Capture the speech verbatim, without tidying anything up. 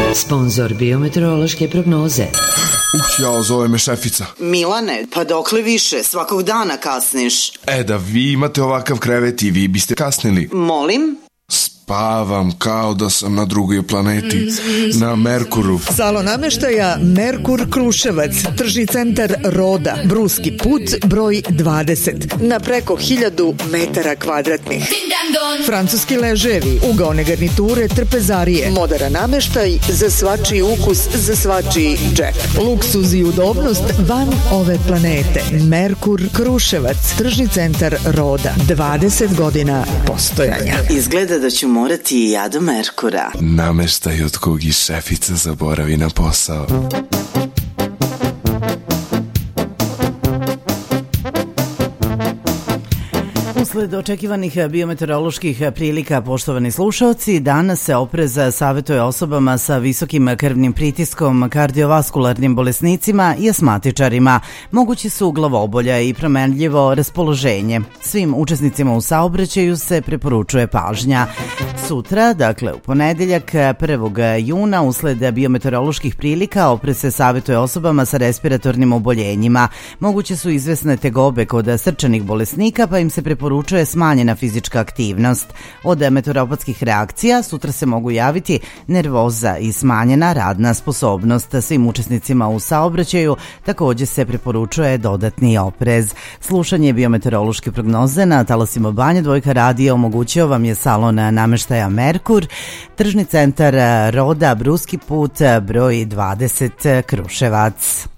Sponzor biometeorološke prognoze. Uh, jao, zove me šefica. Milane, pa dokle više? Svakog dana kasniš. E, da vi imate ovakav krevet i vi biste kasnili. Molim? Spavam kao da sam na drugoj planeti, na Merkuru. Salon nameštaja Merkur Kruševac, tržni centar Roda, Bruski put, broj dvadeset, na preko hiljadu metara kvadratnih. Francuski leževi, ugaone garniture, trpezarije, moderan nameštaj za svačiji ukus, za svačiji džep. Luksuz i udobnost van ove planete. Merkur Kruševac, tržni centar Roda, dvadeset godina postojanja. Izgleda da ću morati i ja do Merkura. Nameštaj od kog i šefica zaboravi na posao. Usled očekivanih biometeoroloških prilika, poštovani slušaoci, danas se oprez savjetuje osobama sa visokim krvnim pritiskom, kardiovaskularnim bolesnicima i asmatičarima. Mogući su glavobolja i promenljivo raspoloženje. Svim učesnicima u saobraćaju se preporučuje pažnja. Sutra, dakle u ponedeljak prvog juna, usled biometeoroloških prilika, oprez se savjetuje osobama sa respiratornim oboljenjima. Moguće su izvesne tegobe kod srčanih bolesnika, pa im se preporučuje smanjena fizička aktivnost. Od meteoropatskih reakcija sutra se mogu javiti nervoza i smanjena radna sposobnost. Svim učesnicima u saobraćaju također se preporučuje dodatni oprez. Slušanje biometeorološke prognoze na talasima Banja Dvojka radija omogućio vam je salon nameštaja Merkur, tržni centar Roda, Bruski put, broj dvadeset, Kruševac.